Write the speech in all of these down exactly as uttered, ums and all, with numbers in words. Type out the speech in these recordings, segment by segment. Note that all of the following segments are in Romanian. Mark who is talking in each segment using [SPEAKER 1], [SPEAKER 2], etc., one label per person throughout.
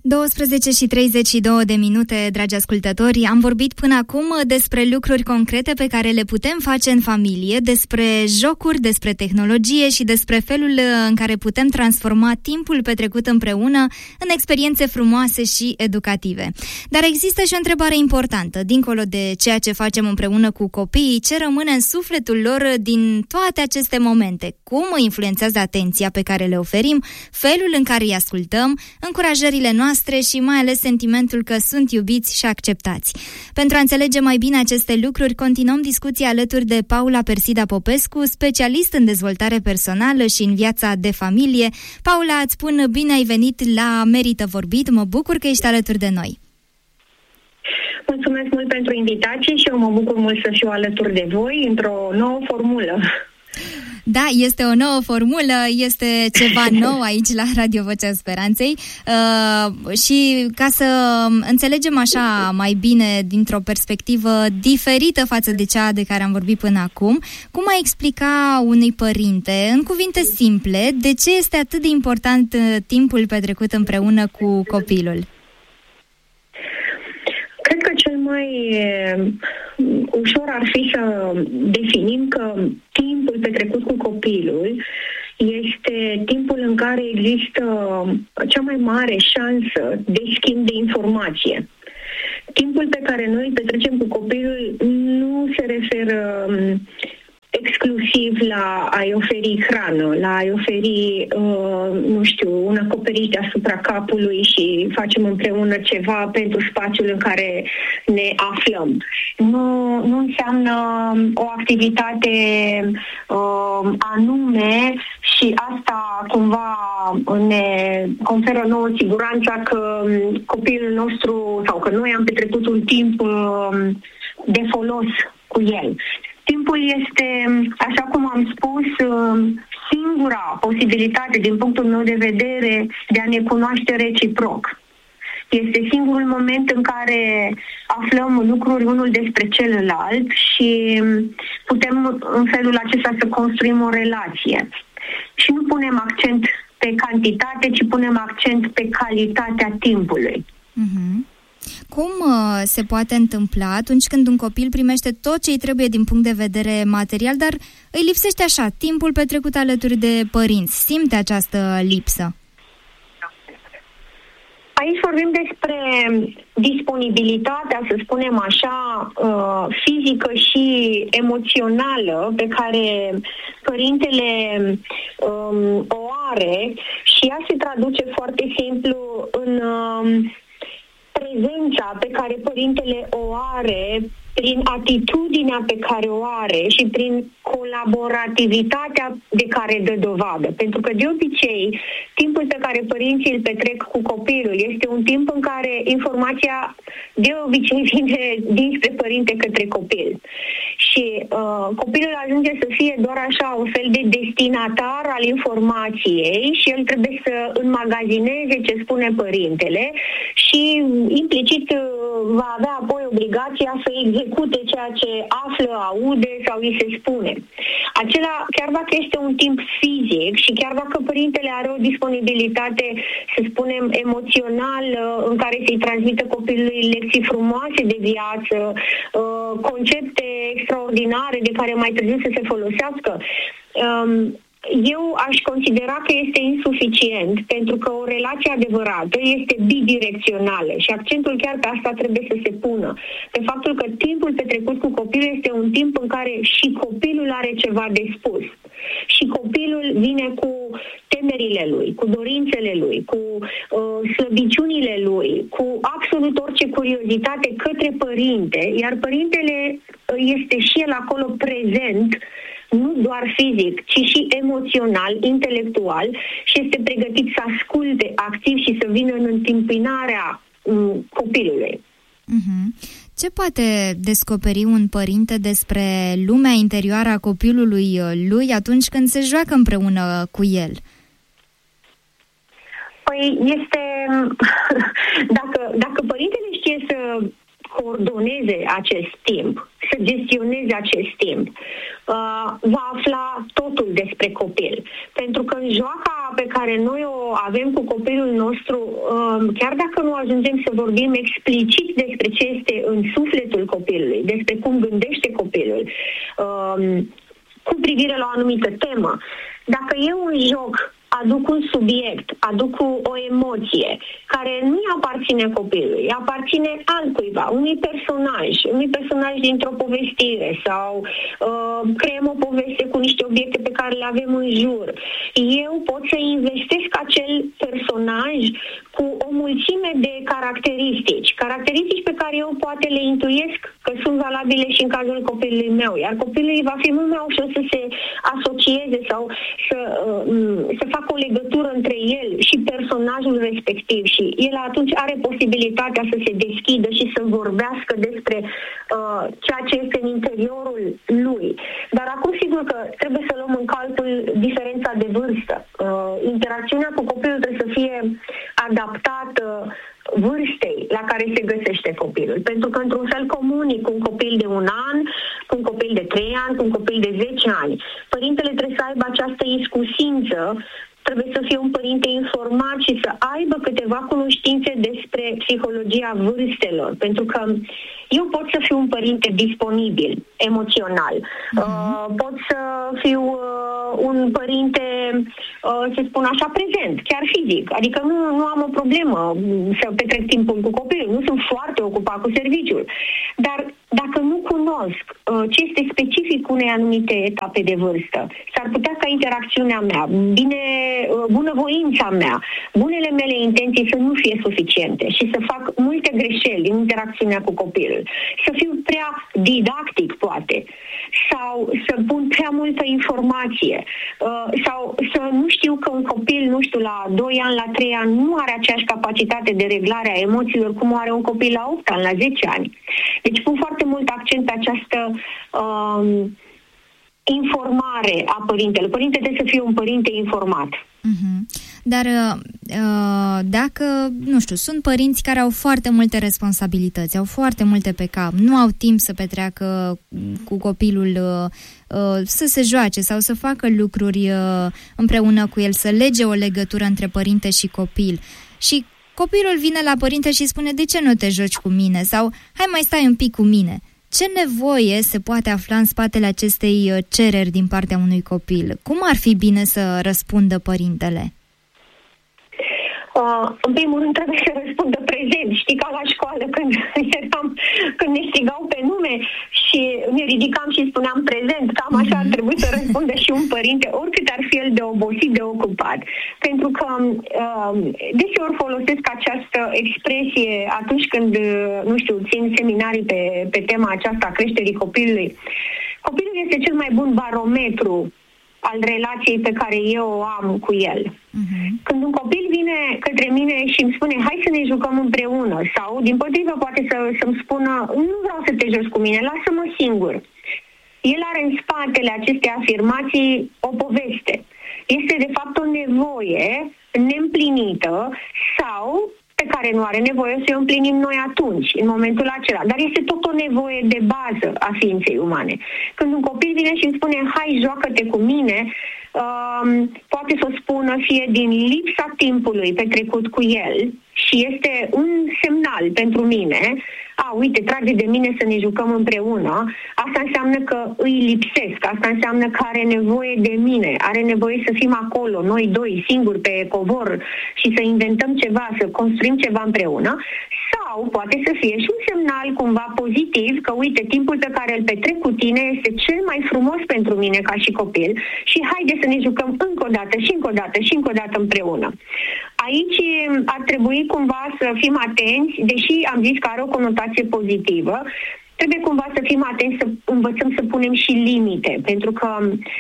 [SPEAKER 1] douăsprezece și treizeci și două de minute, dragi ascultători. Am vorbit până acum despre lucruri concrete pe care le putem face în familie, despre jocuri, despre tehnologie și despre felul în care putem transforma timpul petrecut împreună în experiențe frumoase și educative. Dar există și o întrebare importantă. Dincolo de ceea ce facem împreună cu copiii, ce rămâne în sufletul lor din toate aceste momente? Cum influențează atenția pe care le oferim, felul în care îi ascultăm, încurajările noastre și mai ales sentimentul că sunt iubiți și acceptați. Pentru a înțelege mai bine aceste lucruri, continuăm discuția alături de Paula Persida Popescu, specialist în dezvoltare personală și în viața de familie. Paula, îți spun bine ai venit la Merită Vorbit, mă bucur că ești alături de noi.
[SPEAKER 2] Mulțumesc mult pentru invitație și eu mă bucur mult să fiu alături de voi într-o nouă formulă.
[SPEAKER 1] Da, este o nouă formulă, este ceva nou aici la Radio Vocea Speranței uh, și ca să înțelegem așa mai bine dintr-o perspectivă diferită față de cea de care am vorbit până acum, cum ai explica unui părinte, în cuvinte simple, de ce este atât de important timpul petrecut împreună cu copilul?
[SPEAKER 2] Cred că cel mai ușor ar fi să definim că timpul petrecut cu copilul este timpul în care există cea mai mare șansă de schimb de informație. Timpul pe care noi îl petrecem cu copilul nu se referă exclusiv la a-i oferi hrană, la a-i oferi, uh, nu știu, un acoperiș deasupra capului și facem împreună ceva pentru spațiul în care ne aflăm. Nu, nu înseamnă o activitate uh, anume și asta cumva ne conferă nouă siguranța că copilul nostru sau că noi am petrecut un timp uh, de folos cu el. Timpul este, așa cum am spus, singura posibilitate, din punctul meu de vedere, de a ne cunoaște reciproc. Este singurul moment în care aflăm lucruri unul despre celălalt și putem în felul acesta să construim o relație. Și nu punem accent pe cantitate, ci punem accent pe calitatea timpului.
[SPEAKER 1] Mm-hmm. Cum uh, se poate întâmpla atunci când un copil primește tot ce îi trebuie din punct de vedere material, dar îi lipsește așa timpul petrecut alături de părinți? Simte această lipsă?
[SPEAKER 2] Aici vorbim despre disponibilitatea, să spunem așa, uh, fizică și emoțională pe care părintele um, o are și ea se traduce foarte simplu în Uh, prezența pe care părintele o are, prin atitudinea pe care o are și prin colaborativitatea de care dă dovadă. Pentru că, de obicei, timpul pe care părinții îl petrec cu copilul este un timp în care informația de obicei vine dinspre părinte către copil. Și uh, copilul ajunge să fie doar așa un fel de destinatar al informației și el trebuie să înmagazineze ce spune părintele și implicit uh, va avea apoi obligația să execute ceea ce află, aude sau îi se spune. Acela, chiar dacă este un timp fizic și chiar dacă părintele are o disponibilitate, să spunem, emoțională, în care să-i transmită copilului lecții frumoase de viață, concepte extraordinare de care mai târziu să se folosească, eu aș considera că este insuficient, pentru că o relație adevărată este bidirecțională și accentul chiar pe asta trebuie să se pună. Pe faptul că timpul petrecut cu copilul este un timp în care și copilul are ceva de spus. Și copilul vine cu temerile lui, cu dorințele lui, cu uh, slăbiciunile lui, cu absolut orice curiozitate către părinte, iar părintele este și el acolo prezent, nu doar fizic, ci și emoțional, intelectual și este pregătit să asculte activ și să vină în întâmpinarea um, copilului.
[SPEAKER 1] Uh-huh. Ce poate descoperi un părinte despre lumea interioară a copilului lui atunci când se joacă împreună cu el?
[SPEAKER 2] Păi este... dacă, dacă părintele știe să coordoneze acest timp, să gestioneze acest timp, uh, va afla totul despre copil. Pentru că în joaca pe care noi o avem cu copilul nostru, chiar dacă nu ajungem să vorbim explicit despre ce este în sufletul copilului, despre cum gândește copilul, cu privire la o anumită temă, dacă eu în joc aduc un subiect, aduc o emoție care nu-i aparține copilului, îi aparține altcuiva, unui personaj, unui personaj dintr-o povestire sau uh, creăm o poveste cu niște obiecte pe care le avem în jur. Eu pot să investesc acel personaj cu o mulțime de caracteristici, caracteristici pe care eu poate le intuiesc că sunt valabile și în cazul copilului meu, iar copilului va fi mult mai ușor să se asocieze sau să, uh, să facă o legătură între el și personajul respectiv și el atunci are posibilitatea să se deschidă și să vorbească despre uh, ceea ce este în interiorul lui. Dar acum sigur că trebuie să luăm în calcul diferența de vârstă. Uh, interacțiunea cu copilul trebuie să fie adaptată vârstei la care se găsește copilul. Pentru că într-un fel comunic cu un copil de un an, cu un copil de trei ani, cu un copil de zece ani. Părintele trebuie să aibă această iscusință, trebuie să fie un părinte informat și să aibă câteva cunoștințe despre psihologia vârstelor. Pentru că eu pot să fiu un părinte disponibil, emoțional. Uh-huh. Uh, pot să fiu uh, un părinte, uh, să spun așa, prezent, chiar fizic. Adică nu, nu am o problemă să petrec timpul cu copilul. Nu sunt foarte ocupat cu serviciul. Dar dacă nu cunosc uh, ce este specific unei anumite etape de vârstă, s-ar putea ca interacțiunea mea, bine, uh, bunăvoința mea, bunele mele intenții să nu fie suficiente și să fac multe greșeli în interacțiunea cu copilul. Să fiu prea didactic, poate, sau să pun prea multă informație, uh, sau să nu știu că un copil, nu știu, la doi ani, la trei ani, nu are aceeași capacitate de reglare a emoțiilor cum are un copil la opt ani, la zece ani. Deci pun foarte mult accent pe această um, informare a părintelui. Părintele trebuie să fie un părinte informat.
[SPEAKER 1] Uh-huh. Dar uh, dacă, nu știu, sunt părinți care au foarte multe responsabilități, au foarte multe pe cap, nu au timp să petreacă cu copilul, uh, uh, să se joace sau să facă lucruri uh, împreună cu el, să lege o legătură între părinte și copil. Și copilul vine la părinte și spune: de ce nu te joci cu mine? Sau hai mai stai un pic cu mine. Ce nevoie se poate afla în spatele acestei cereri din partea unui copil? Cum ar fi bine să răspundă părintele?
[SPEAKER 2] Uh, în primul rând trebuie să răspundă prezent. Știi, ca la școală când eram, când ne strigau pe nume și ne ridicam și spuneam prezent, cam așa ar trebui să răspundă și un părinte, oricât ar fi el de obosit, de ocupat. Pentru că uh, deseori folosesc această expresie atunci când, nu știu, țin seminarii pe, pe tema aceasta a creșterii copilului. Copilul este cel mai bun barometru al relației pe care eu o am cu el. Uh-huh. Când un copil vine către mine și îmi spune: hai să ne jucăm împreună, sau din potrivă poate să, să-mi spună: nu vreau să te joci cu mine, lasă-mă singur. El are în spatele acestei afirmații o poveste. Este de fapt o nevoie neîmplinită sau pe care nu are nevoie să o împlinim noi atunci, în momentul acela. Dar este tot o nevoie de bază a ființei umane. Când un copil vine și îmi spune: hai, joacă-te cu mine, um, poate să o spună fie din lipsa timpului petrecut cu el și este un semnal pentru mine: a, uite, trage de mine să ne jucăm împreună. Asta înseamnă că îi lipsesc, asta înseamnă că are nevoie de mine, are nevoie să fim acolo, noi doi, singuri pe covor și să inventăm ceva, să construim ceva împreună. Sau poate să fie și un semnal cumva pozitiv că, uite, timpul pe care îl petrec cu tine este cel mai frumos pentru mine ca și copil și haide să ne jucăm încă o dată și încă o dată și încă o dată împreună. Aici ar trebui cumva să fim atenți, deși am zis că are o conotație pozitivă, trebuie cumva să fim atenți, să învățăm să punem și limite, pentru că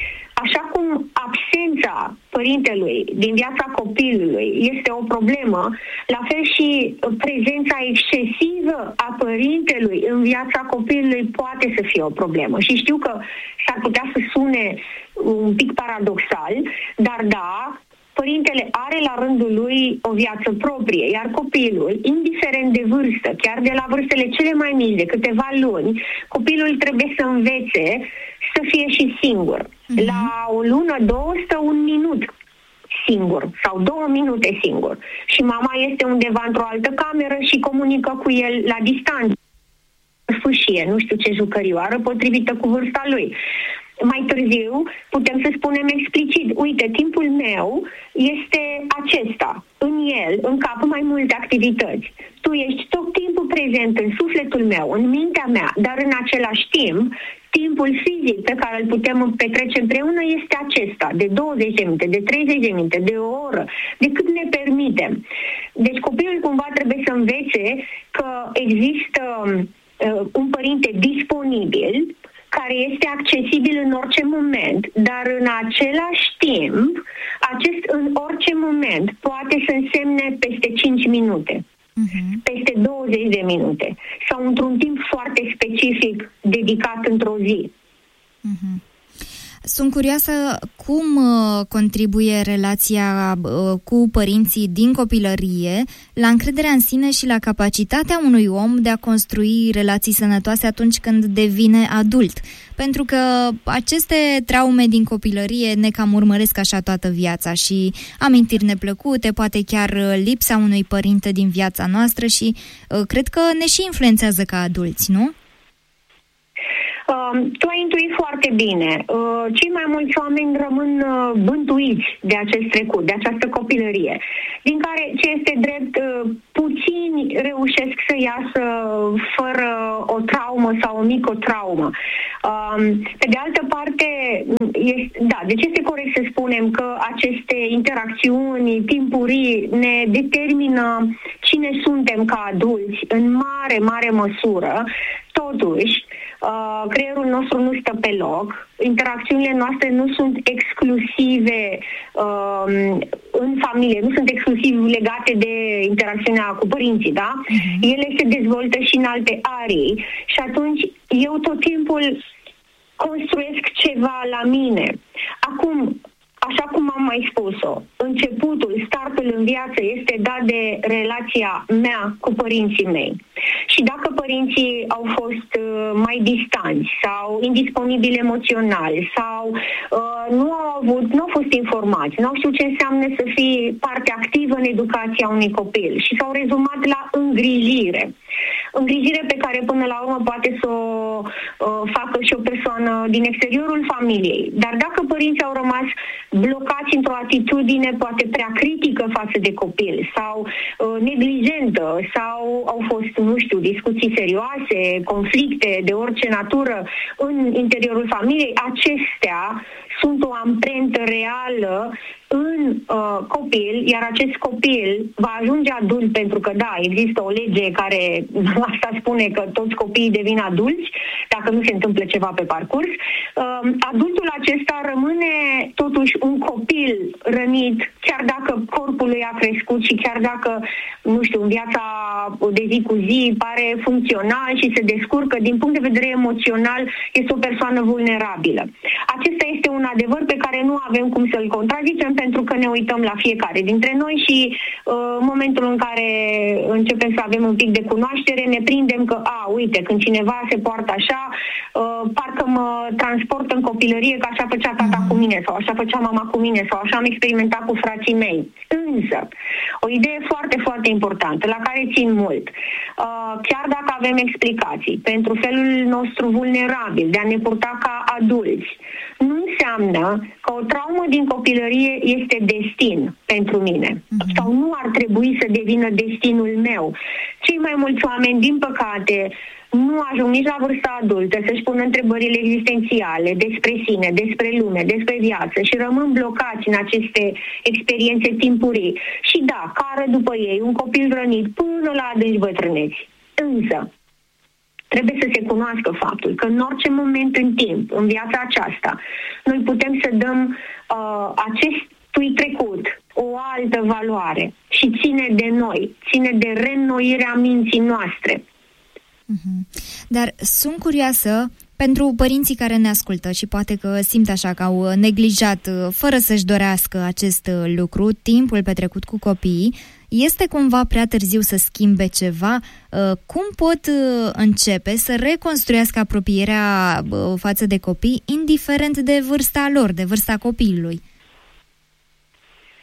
[SPEAKER 2] așa cum absența părintelui din viața copilului este o problemă, la fel și prezența excesivă a părintelui în viața copilului poate să fie o problemă. Și știu că s-ar putea să sune un pic paradoxal, dar da, părintele are la rândul lui o viață proprie, iar copilul, indiferent de vârstă, chiar de la vârstele cele mai mici, de câteva luni, copilul trebuie să învețe să fie și singur. Mm-hmm. La o lună, două, stă un minut singur sau două minute singur și mama este undeva într-o altă cameră și comunică cu el la distanță. Fâșie, nu știu ce jucărioară, potrivită cu vârsta lui. Mai târziu putem să spunem explicit, uite, timpul meu este acesta, în el, în cap, mai multe activități. Tu ești tot timpul prezent în sufletul meu, în mintea mea, dar în același timp, timpul fizic pe care îl putem petrece împreună este acesta, de douăzeci de minute, de treizeci de minute, de o oră, de cât ne permitem. Deci copilul cumva trebuie să învețe că există uh, un părinte disponibil, care este accesibil în orice moment, dar în același timp, acest în orice moment poate să însemne peste cinci minute, uh-huh. peste douăzeci de minute sau într-un timp foarte specific dedicat într-o zi.
[SPEAKER 1] Uh-huh. Sunt curioasă cum uh, contribuie relația uh, cu părinții din copilărie la încrederea în sine și la capacitatea unui om de a construi relații sănătoase atunci când devine adult. Pentru că aceste traume din copilărie ne cam urmăresc așa toată viața și amintiri neplăcute, poate chiar lipsa unui părinte din viața noastră și uh, cred că ne și influențează ca adulți, nu?
[SPEAKER 2] Uh, tu ai intuit foarte bine. Uh, cei mai mulți oameni rămân uh, bântuiți de acest trecut, de această copilărie, din care, ce este drept, uh, puțini reușesc să iasă fără o traumă sau o mică traumă. Uh, pe de altă parte, este, da, deci este corect să spunem că aceste interacțiuni timpurii ne determină cine suntem ca adulți în mare, mare măsură. Totuși, Uh, creierul nostru nu stă pe loc, interacțiunile noastre nu sunt exclusive uh, în familie, nu sunt exclusiv legate de interacțiunea cu părinții, da? Uh-huh. Ele se dezvoltă și în alte arii și atunci eu tot timpul construiesc ceva la mine. Acum, așa cum am mai spus-o, începutul, startul în viață este dat de relația mea cu părinții mei. Și dacă părinții au fost uh, mai distanți sau indisponibili emoțional sau uh, nu au avut, nu au fost informați, nu au știut ce înseamnă să fii parte activă în educația unui copil și s-au rezumat la îngrijire. Îngrijire pe care până la urmă poate să o uh, facă și o persoană din exteriorul familiei. Dar dacă părinții au rămas blocați într-o atitudine poate prea critică față de copil sau uh, neglijentă sau au fost, nu știu, discuții serioase, conflicte de orice natură în interiorul familiei, acestea sunt o amprentă reală în uh, copil, iar acest copil va ajunge adult pentru că, da, există o lege care asta spune că toți copiii devin adulți dacă nu se întâmplă ceva pe parcurs. Uh, adultul acesta rămâne totuși un copil rănit, chiar dacă corpul lui a crescut și chiar dacă, nu știu, în viața de zi cu zi pare funcțional și se descurcă, din punct de vedere emoțional este o persoană vulnerabilă. Acesta este un adevăr pe care nu avem cum să-l contrazicem pentru că ne uităm la fiecare dintre noi și uh, în momentul în care începem să avem un pic de cunoaștere, ne prindem că, a, uite, când cineva se poartă așa, uh, parcă mă transportă în copilărie că așa făcea tata cu mine sau așa făcea mama cu mine sau așa am experimentat cu frații mei. Însă, o idee foarte, foarte importantă, la care țin mult, uh, chiar dacă avem explicații pentru felul nostru vulnerabil de a ne purta ca adulți, nu înseamnă că o traumă din copilărie este destin pentru mine. Uh-huh. Sau nu ar trebui să devină destinul meu. Cei mai mulți oameni, din păcate, nu ajung nici la vârsta adultă să-și pună întrebările existențiale despre sine, despre lume, despre viață și rămân blocați în aceste experiențe timpurii. Și da, cară după ei un copil rănit până la adânci bătrâneți. Însă, trebuie să se cunoască faptul că în orice moment în timp, în viața aceasta, noi putem să dăm uh, acestui trecut o altă valoare și ține de noi, ține de reînnoirea minții noastre.
[SPEAKER 1] Mm-hmm. Dar sunt curioasă pentru părinții care ne ascultă și poate că simt așa că au neglijat, fără să-și dorească acest lucru, timpul petrecut cu copiii. Este cumva prea târziu să schimbe ceva? Cum pot începe să reconstruiască apropierea față de copii, indiferent de vârsta lor, de vârsta copilului?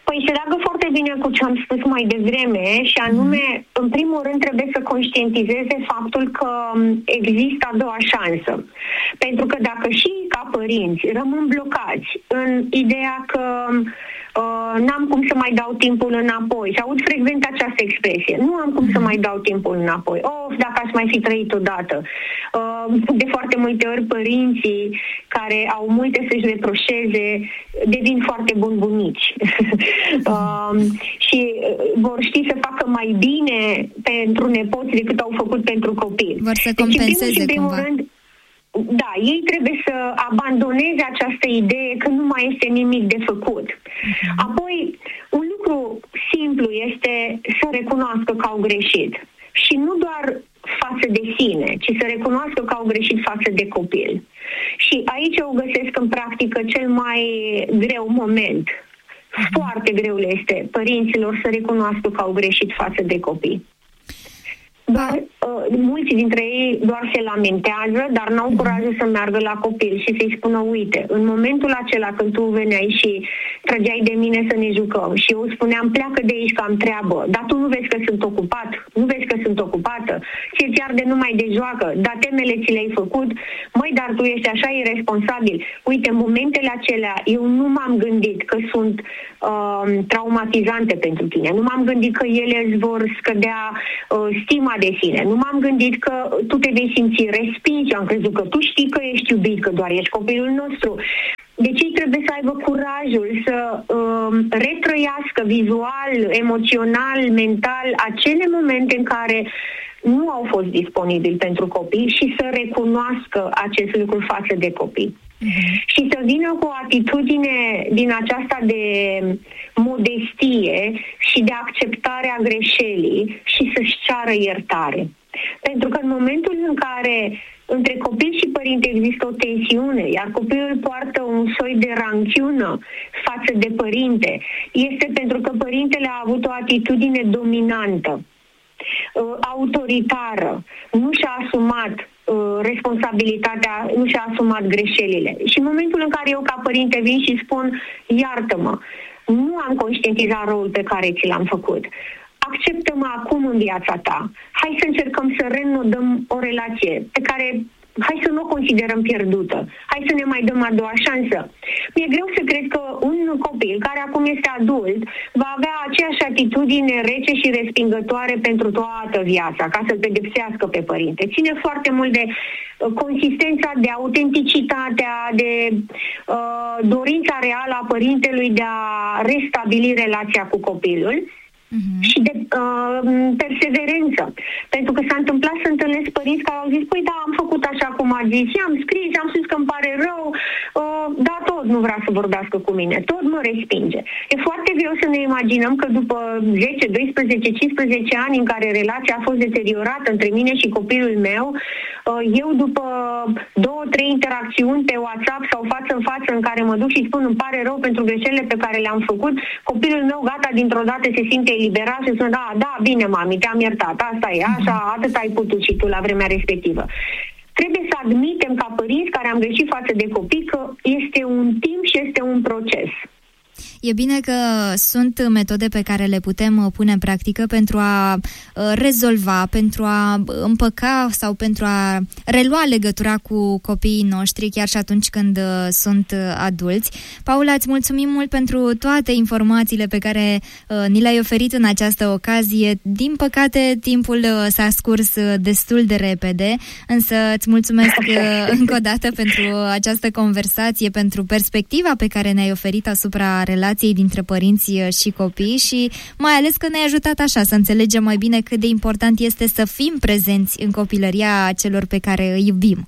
[SPEAKER 2] Păi se leagă foarte bine cu ce am spus mai devreme și anume, în primul rând, trebuie să conștientizeze faptul că există a doua șansă. Pentru că dacă și ca părinți rămân blocați în ideea că uh, n-am cum să mai dau timpul înapoi, și aud frecvent această expresie, nu am cum să mai dau timpul înapoi, of, dacă aș mai fi trăit odată. Uh, de foarte multe ori părinții care au multe să-și reproșeze devin foarte buni bunici. uh, și vor ști să facă mai bine pentru nepoți decât au făcut pentru copii.
[SPEAKER 1] Vor să
[SPEAKER 2] deci,
[SPEAKER 1] compenseze
[SPEAKER 2] în primul și în primul
[SPEAKER 1] cumva.
[SPEAKER 2] rând, da, ei trebuie să abandoneze această idee că nu mai este nimic de făcut. Uh-huh. Apoi, un lucru simplu este să recunoască că au greșit. Și nu doar față de sine, ci să recunoască că au greșit față de copil. Și aici eu găsesc în practică cel mai greu moment. Uh-huh. Foarte greu le este părinților să recunoască că au greșit față de copii. Doar, uh, mulți dintre ei doar se lamentează, dar n-au curajul să meargă la copil și să-i spună, uite, în momentul acela când tu veneai și trăgeai de mine să ne jucăm și eu spuneam, pleacă de aici că am treabă, dar tu nu vezi că sunt ocupat, nu vezi că sunt ocupată, ți-e arde numai de joacă, dar temele ți le-ai făcut, măi, dar tu ești așa irresponsabil. Uite, în momentele acelea eu nu m-am gândit că sunt uh, traumatizante pentru tine, nu m-am gândit că ele îți vor scădea uh, stima de sine. Nu m-am gândit că tu te vei simți respins. Am crezut că tu știi că ești iubit, că doar ești copilul nostru. Deci ei trebuie să aibă curajul să um, retrăiască vizual, emoțional, mental acele momente în care nu au fost disponibili pentru copii și să recunoască acest lucru față de copii. Uh-huh. Și să vină cu o atitudine din aceasta de modestie și de acceptare a greșelii și să-și ceară iertare. Pentru că în momentul în care între copil și părinte există o tensiune, iar copilul poartă un soi de ranchiună față de părinte, este pentru că părintele a avut o atitudine dominantă, autoritară, nu și-a asumat responsabilitatea, nu și-a asumat greșelile. Și în momentul în care eu ca părinte vin și spun, iartă-mă, nu am conștientizat rolul pe care ți l-am făcut, acceptă-mă acum în viața ta, hai să încercăm să renodăm o relație pe care, hai să nu o considerăm pierdută, hai să ne mai dăm a doua șansă. Mi-e greu să cred că un copil care acum este adult va avea aceeași atitudine rece și respingătoare pentru toată viața, ca să-l pedepsească pe părinte. Ține foarte mult de uh, consistența, de autenticitatea, de uh, dorința reală a părintelui de a restabili relația cu copilul. Uh-huh. Și de uh, perseverență. Pentru că s-a întâmplat să întâlnesc părinți care au zis, păi da, am făcut așa cum a zis, i-am scris, am spus că îmi pare rău, uh, dar tot nu vrea să vorbească cu mine, tot mă respinge. E foarte greu să ne imaginăm că după zece, doisprezece, cincisprezece ani în care relația a fost deteriorată între mine și copilul meu, uh, eu după două, trei interacțiuni pe WhatsApp sau față în față în care mă duc și spun îmi pare rău pentru greșelile pe care le-am făcut, copilul meu gata dintr-o dată se simte eliberat și spune, da, da, bine mami, te-am iertat, asta e, așa, atât ai putut și tu la vremea respectivă. Trebuie să admitem ca părinți care am greșit față de copii că este un timp și este un proces.
[SPEAKER 1] E bine că sunt metode pe care le putem pune în practică pentru a rezolva, pentru a împăca sau pentru a relua legătura cu copiii noștri chiar și atunci când sunt adulți. Paula, îți mulțumim mult pentru toate informațiile pe care ni le-ai oferit în această ocazie. Din păcate, timpul s-a scurs destul de repede, însă îți mulțumesc încă o dată pentru această conversație, pentru perspectiva pe care ne-ai oferit asupra relației dintre părinți și copii și mai ales că ne-ai ajutat așa să înțelegem mai bine cât de important este să fim prezenți în copilăria celor pe care îi iubim.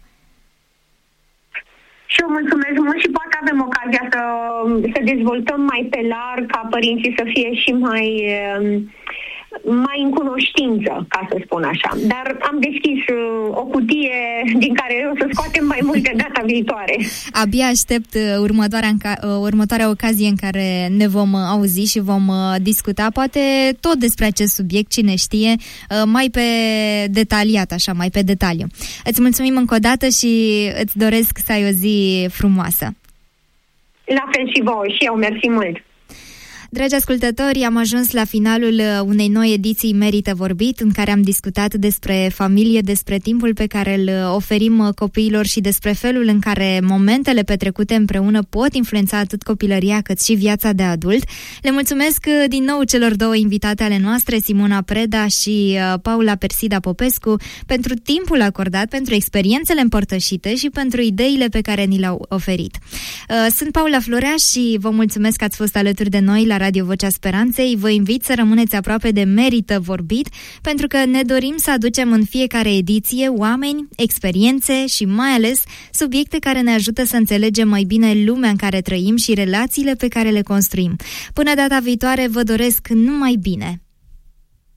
[SPEAKER 2] Și eu mulțumesc mult și poate avem ocazia să, să dezvoltăm mai pe larg ca părinții să fie și mai... mai în cunoștință, ca să spun așa. Dar am deschis uh, o cutie din care o să scoatem mai multe data viitoare.
[SPEAKER 1] Abia aștept uh, următoarea, uh, următoarea ocazie în care ne vom uh, auzi și vom uh, discuta, poate tot despre acest subiect, cine știe, uh, mai pe detaliat, așa, mai pe detaliu. Îți mulțumim încă o dată și îți doresc să ai o zi frumoasă.
[SPEAKER 2] La fel și vouă, și eu, mersi mult.
[SPEAKER 1] Dragi ascultători, am ajuns la finalul unei noi ediții Merită Vorbit, în care am discutat despre familie, despre timpul pe care îl oferim copiilor și despre felul în care momentele petrecute împreună pot influența atât copilăria cât și viața de adult. Le mulțumesc din nou celor două invitate ale noastre, Simona Preda și Paula Persida Popescu, pentru timpul acordat, pentru experiențele împărtășite și pentru ideile pe care ni le-au oferit. Sunt Paula Florea și vă mulțumesc că ați fost alături de noi la Radio Vocea Speranței. Vă invit să rămâneți aproape de Merită Vorbit, pentru că ne dorim să aducem în fiecare ediție oameni, experiențe și mai ales subiecte care ne ajută să înțelegem mai bine lumea în care trăim și relațiile pe care le construim. Până data viitoare, vă doresc numai bine!